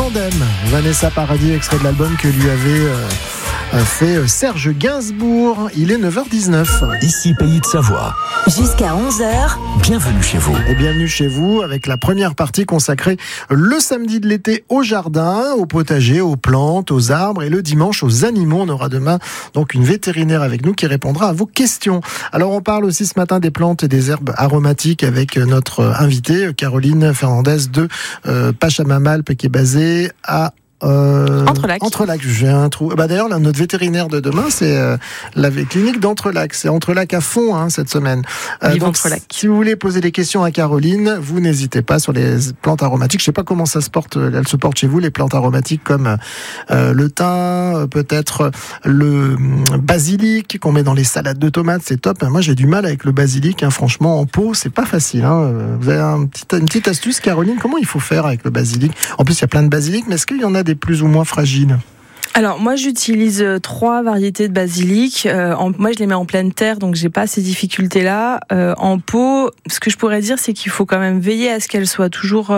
Tandem, Vanessa Paradis, extrait de l'album que lui avait fait Serge Gainsbourg. Il est 9h19. Ici Pays de Savoie. Jusqu'à 11h. Bienvenue chez vous. Et bienvenue chez vous avec la première partie consacrée le samedi de l'été au jardin, au potager, aux plantes, aux arbres et le dimanche aux animaux. On aura demain donc une vétérinaire avec nous qui répondra à vos questions. Alors on parle aussi ce matin des plantes et des herbes aromatiques avec notre invitée Caroline Fernandez de Pachamamalp qui est basée à Entrelacs, j'ai un trou. D'ailleurs, notre vétérinaire de demain, c'est la clinique d'Entrelacs. C'est Entrelacs à fond cette semaine. Donc, si vous voulez poser des questions à Caroline, vous n'hésitez pas sur les plantes aromatiques. Je sais pas comment ça se porte. Elles se portent chez vous, les plantes aromatiques comme le thym, peut-être le basilic qu'on met dans les salades de tomates. C'est top. Moi, j'ai du mal avec le basilic. Franchement, en pot, c'est pas facile. Vous avez une petite astuce, Caroline? Comment il faut faire avec le basilic? En plus, il y a plein de basilic, mais est-ce qu'il y en a des plus ou moins fragiles? Alors moi j'utilise 3 variétés de basilic. Moi je les mets en pleine terre, donc j'ai pas ces difficultés-là. En pot, ce que je pourrais dire, c'est qu'il faut quand même veiller à ce qu'elle soit toujours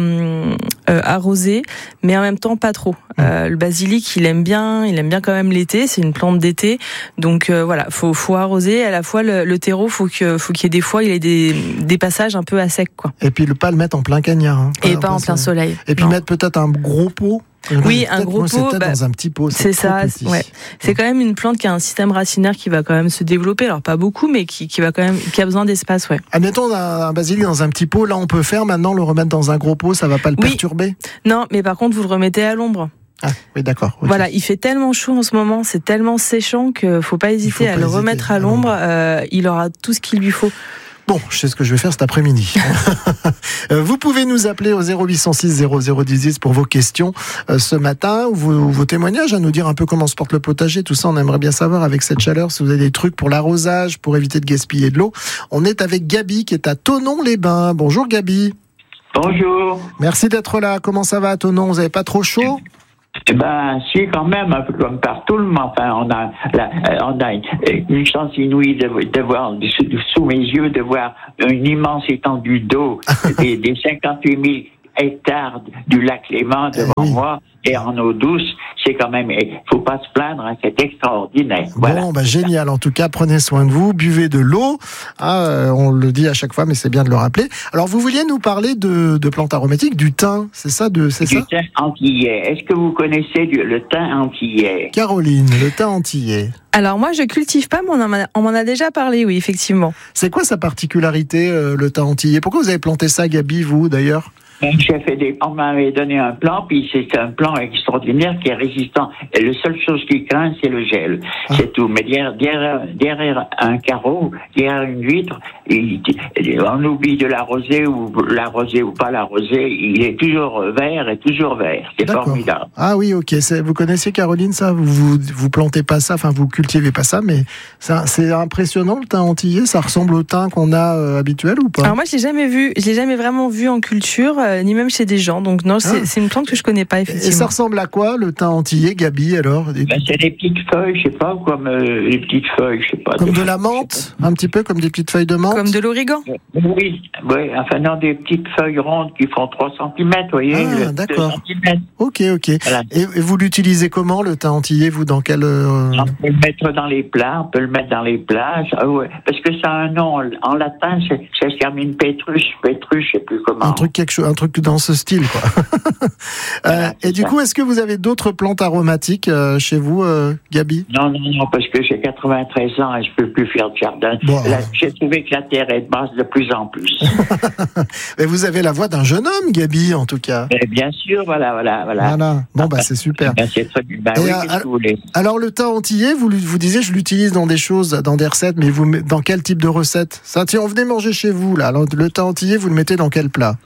arrosée, mais en même temps pas trop. Le basilic, il aime bien quand même l'été. C'est une plante d'été, donc voilà, faut arroser. À la fois le terreau, faut qu'il y ait des fois, il y ait des passages un peu à sec, quoi. Et puis pas le mettre en plein cagnard. Et pas en plein soleil. Et puis mettre peut-être un gros pot. Oui, un gros pot, dans un petit pot. C'est ça. Ouais. C'est quand même une plante qui a un système racinaire qui va quand même se développer. Alors pas beaucoup, mais qui va quand même, qui a besoin d'espace, ouais. Admettons un basilic dans un petit pot. Là, on peut faire maintenant le remettre dans un gros pot. Ça va pas le perturber. Non, mais par contre, vous le remettez à l'ombre. Ah, oui, d'accord. Okay. Voilà, il fait tellement chaud en ce moment, c'est tellement séchant que faut pas hésiter à le remettre à l'ombre. Il aura tout ce qu'il lui faut. Bon, je sais ce que je vais faire cet après-midi. Vous pouvez nous appeler au 0806 0010 pour vos questions ce matin, ou vos témoignages, à nous dire un peu comment se porte le potager, tout ça, on aimerait bien savoir avec cette chaleur, si vous avez des trucs pour l'arrosage, pour éviter de gaspiller de l'eau. On est avec Gabi qui est à Thonon-les-Bains. Bonjour Gabi. Bonjour. Merci d'être là. Comment ça va à Thonon? Vous n'avez pas trop chaud? Si, quand même, un peu comme partout, mais enfin, on a une chance inouïe de voir, sous mes yeux, de voir une immense étendue d'eau, des 58 000 hectares du lac Léman devant moi, et en eau douce. C'est quand même, faut pas se plaindre, c'est extraordinaire. Voilà. Bon, génial. En tout cas, prenez soin de vous, buvez de l'eau. On le dit à chaque fois, mais c'est bien de le rappeler. Alors, vous vouliez nous parler de plantes aromatiques, du thym, c'est ça? Du thym antillais. Est-ce que vous connaissez le thym antillais? Caroline, le thym antillais. Alors moi, je cultive pas, mais on m'en a déjà parlé, oui, effectivement. C'est quoi sa particularité, le thym antillais? Pourquoi vous avez planté ça, Gabi, vous, d'ailleurs? On m'avait donné un plan, puis c'est un plan extraordinaire qui est résistant. Et la seule chose qui craint, c'est le gel. C'est tout. Mais derrière un carreau, derrière une vitre, on oublie de l'arroser ou pas l'arroser. Il est toujours vert et toujours vert. C'est formidable. Ah oui, ok. Vous connaissiez, Caroline, ça? Vous plantez pas ça, enfin vous cultivez pas ça, mais c'est impressionnant le thym antillais. Ça ressemble au thym qu'on a habituel ou pas? Alors moi, je l'ai jamais vraiment vu en culture. Ni même chez des gens, donc non, c'est une plante que je connais pas, effectivement. Et ça ressemble à quoi, le thym antillais, Gabi, alors? C'est des petites feuilles, je sais pas, comme des petites feuilles, je sais pas. Comme de la menthe, un petit peu comme des petites feuilles de menthe? Comme de l'origan? Oui, enfin non, des petites feuilles rondes qui font 3 cm, vous voyez. Ah, d'accord. Ok. Voilà. Et vous l'utilisez comment, le thym antillais, vous, dans quel... On peut le mettre dans les plats, parce que ça a un nom, en latin, ça se termine Petrus, je sais plus comment. Un truc dans ce style, quoi. Et du coup, est-ce que vous avez d'autres plantes aromatiques chez vous, Gabi? Non, parce que j'ai 93 ans et je peux plus faire de jardin. J'ai trouvé que la terre est basse de plus en plus. Mais vous avez la voix d'un jeune homme, Gabi, en tout cas. Et bien sûr, voilà. Bon, c'est super. C'est très bien. Qu'est-ce que vous voulez? Alors, le thym antillais, vous disiez, je l'utilise dans des choses, dans des recettes, mais dans quel type de recette? Ça, tiens, on venait manger chez vous, là. Alors, le thym antillais, vous le mettez dans quel plat?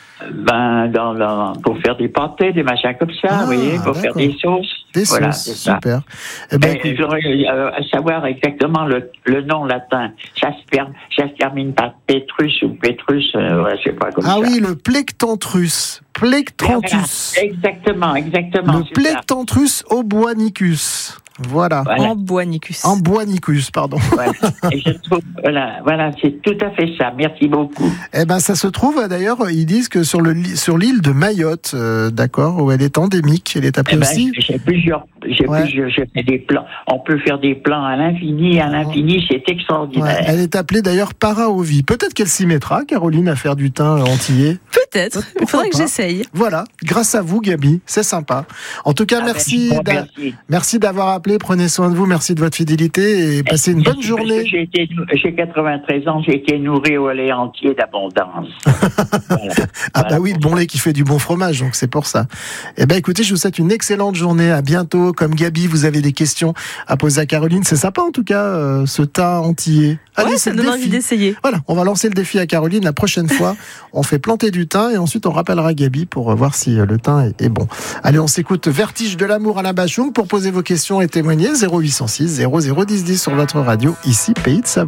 Pour faire des pâtés, des machins comme ça, vous voyez, pour faire des sauces. Des sauces, super. J'aurais à savoir exactement le nom latin. Ça se termine par Petrus ou Petrus, je sais pas comme ça. Ah oui, le Plectantrus. Plectranthus. Voilà, exactement. Le Plectantrus oboanicus. Voilà. En boanicus. En boanicus, pardon. Voilà. Et je trouve, voilà, c'est tout à fait ça. Merci beaucoup. Eh ben, ça se trouve, d'ailleurs, ils disent que sur l'île de Mayotte, d'accord, où elle est endémique, elle est appelée aussi. J'ai fait des plans. On peut faire des plans à l'infini, c'est extraordinaire. Ouais, elle est appelée d'ailleurs Paraovi. Peut-être qu'elle s'y mettra, Caroline, à faire du thym antillais. Peut-être. Il faudrait que j'essaye. Voilà. Grâce à vous, Gabi. C'est sympa. En tout cas, merci d'avoir appelé. Prenez soin de vous. Merci de votre fidélité et passez une bonne journée. J'ai 93 ans. J'ai été nourri au lait entier d'abondance. Voilà. Bah oui, le bon lait qui fait du bon fromage. Donc c'est pour ça. Eh ben, écoutez, je vous souhaite une excellente journée. À bientôt. Comme Gabi, vous avez des questions à poser à Caroline. C'est sympa, en tout cas, ce thym antillais. Allez, ça donne envie d'essayer. Voilà, on va lancer le défi à Caroline. La prochaine fois, on fait planter du thym et ensuite on rappellera Gabi pour voir si le thym est bon. Allez, on s'écoute Vertige de l'amour à la Bachung pour poser vos questions et témoigner. 0806 00 10 10 sur votre radio, ici Pays de Savoie.